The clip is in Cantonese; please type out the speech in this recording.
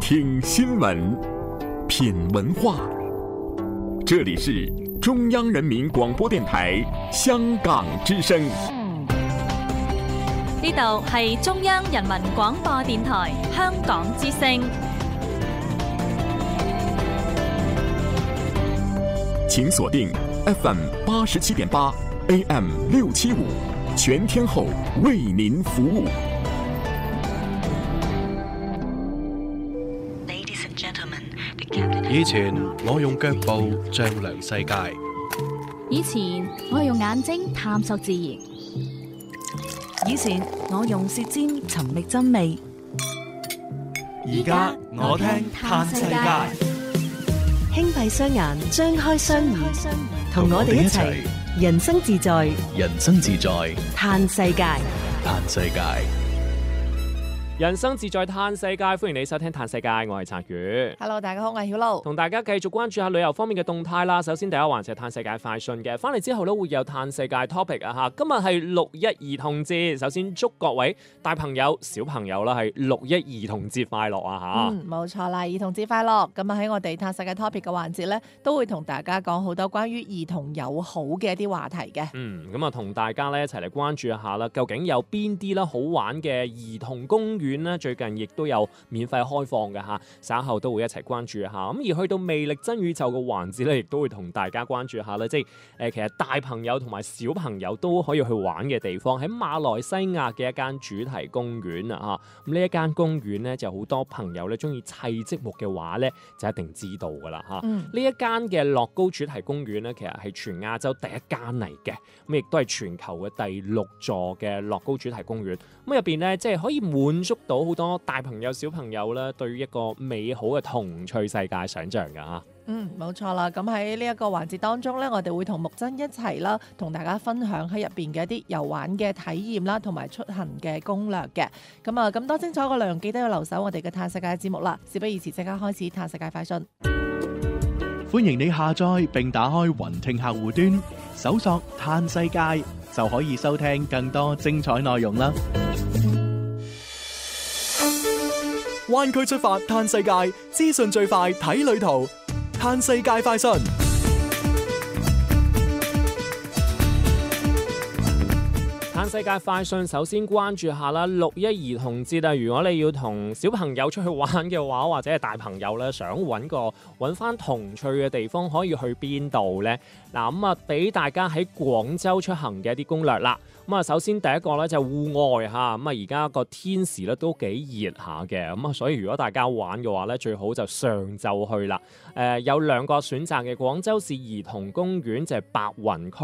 听新闻，品文化。这里是中央人民广播电台香港之声。 呢度係中央人民廣播電台香港之聲。 請鎖定 FM 87.8 AM 675，全天候為您服務。 以前我用腳步丈量世界， 以前我用眼睛探索自然， 以前我用舌尖尋覓真味， 而家我聽嘆世界。 輕閉雙眼，張開雙耳，同我哋一齊人生自在， 人生自在， 嘆世界， 嘆世界。 人生自在嘆世界，歡迎你收聽嘆世界，我係陳宇。 Hello， 大家好，我係曉露， 同大家繼續關注下旅遊方面嘅動態啦。首先第一環就係嘆世界快訊嘅，翻嚟之後咧會有嘆世界 topic 啊吓。今日係6·1兒童節，首先祝各位大朋友、小朋友啦係6·1兒童節快樂啊吓。 冇錯啦，兒童節快樂。咁啊喺我哋嘆世界 topic 嘅環節咧，都會同大家講好多關於兒童友好嘅一啲話題嘅。 咁啊同大家咧一齊嚟關注一下啦，究竟有邊啲啦好玩嘅兒童公園咧？最近亦都有免費開放嘅吓，稍後都會一齊關注一下。咁而去到魅力真宇宙嘅環節咧，亦都會同大家關注一下啦。即係其實大朋友同埋小朋友都可以去玩嘅地方，喺馬來西亞嘅一間主題公園啊吓。咁呢一間公園咧，就好多朋友咧中意砌積木嘅話咧，就一定知道噶啦吓。呢一間嘅樂高主題公園咧，其實係全亞洲第一間嚟嘅，咁亦都係全球嘅第6座嘅樂高主題公園。咁入邊咧，即係可以滿足到好多大朋友小朋友咧對於一個美好嘅童趣世界想像㗎嚇。 冇錯啦。咁喺呢一個環節當中咧，我哋會同木真一齊啦，同大家分享喺入邊嘅一啲遊玩嘅體驗啦，同埋出行嘅攻略嘅。咁多精彩嘅內容，記得要留守我哋嘅嘆世界節目啦。事不宜遲，即刻開始嘆世界快訊。 歡迎你下載並打開雲聽客戶端，搜索嘆世界就可以收聽更多精彩內容啦。灣區出發嘆世界，資訊最快睇旅途，嘆世界快訊。 嘆世界快訊，首先關注下啦，6·1兒童節啊！如果你要同小朋友出去玩嘅話，或者係大朋友咧，想揾翻童趣嘅地方，可以去邊度呢？嗱，咁啊，俾大家喺廣州出行嘅一啲攻略啦。咁啊，首先第一個咧就係戶外嚇，咁啊而家個天時咧都幾熱下嘅，咁啊所以如果大家玩嘅話咧，最好就上晝去啦。有2個選擇嘅，廣州市兒童公園就係白雲區。